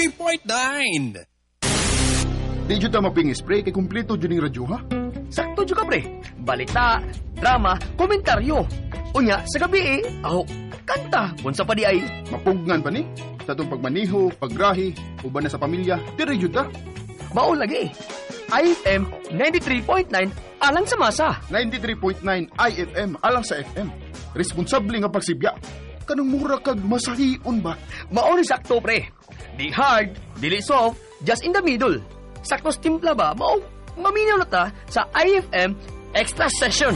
93.9. Di dyan ta maping-spray kay kumpleto dyan yung radyo, ha? Sakto dyan ka, pre. Balita, drama, komentaryo. Unya, sa gabi kanta. Kung sa pa di ay. Mapugnan pa ni? Sa itong pagmaniho, paggrahi, uban na sa pamilya, di dyan ta. Maon lagi. IFM 93.9 alang sa masa. 93.9 IFM alang sa FM. Responsable nga pagsibya. Kanang mura kag masahion ba? Maon ni sakto, pre. Di hard, dili soft, just in the middle. Saktos timpla ba? Maminaw na ta sa IFM Extra Session.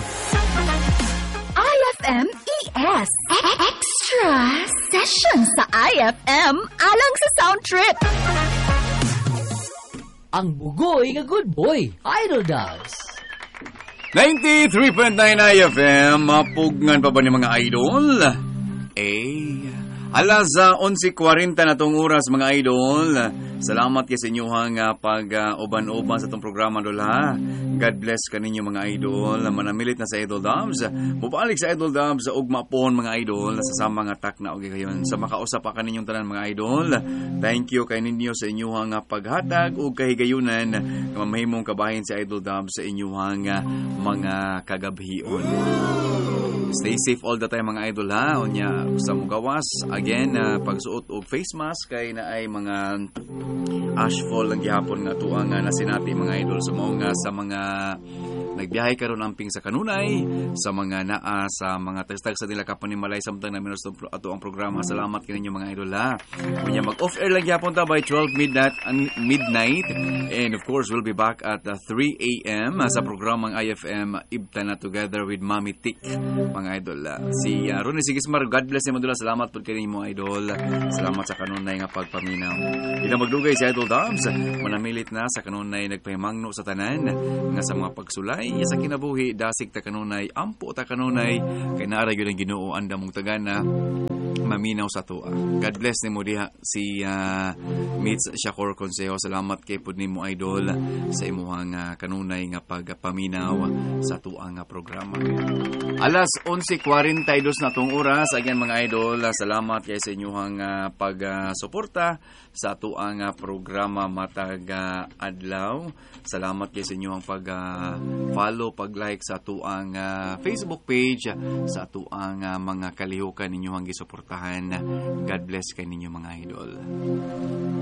IFM ES Extra Session sa IFM alang sa Sound Trip. Ang bugoy nga good boy, Idol Dogs. 93.9 IFM, mapugnan pa ba ni mga idol? Alas 11:40 na tong oras mga idol. Salamat kay sa inyong pag-uban-uban sa itong programa dola. God bless kaninyo mga idol. Manamilit na sa Idol Dubs. Mubalik sa Idol Dubs sa ugma pon mga idol. Sa mga tak na okay kayon. Sa makausap pa kaninyong tanan mga idol. Thank you kay ninyo sa inyong paghatag o kahigayunan na mamahimong kabahin sa Idol Dubs sa inyong mga kagabhion. Stay safe all the time mga idol ha. Unya sa mugawas again pagsuot og face mask kay na ay mga ashfall ang gihapon nga tuang na sinati mga idol sa sa mga nagbiyahe karon amping sa kanunay sa mga naa sa mga tagstag sa nila kapanimalay samtang na minus ato ang programa. Salamat kaninyo mga idol ha. Unya mag off air lang gihapon ta by 12 midnight and of course we'll be back at 3 a.m. sa programang IFM Ibta na together with Mami Tik mga idol. Si Ronnie Sigismar, God bless mo dula. Salamat po kaninyo mga idol. Salamat sa kanunay nga pagpaminaw. Ila magdugay si Idol Dubs manamilit na sa kanunay nagpahimangno sa tanan nga sa mga pagsulay sa kinabuhi dasig ta kanunay ampo ta kanunay kay naara gyud ang Ginoo anda mong tagana maminaw sa tuwa. God bless nimo diha si Mitz Shakur Consejo. Salamat kay pud nimo idol sa imong kanunay nga pagpaminaw sa tuwa nga programa. Alas 11:42 na tong oras again mga idol. Salamat kay sa inyong pagsuporta sa tuwa nga programa matag adlaw. Salamat kay sa inyong pag-follow, pag-like sa tuang Facebook page, sa tuang mga kalihukan ninyo ang gisuportahan. God bless kay ninyo mga idol.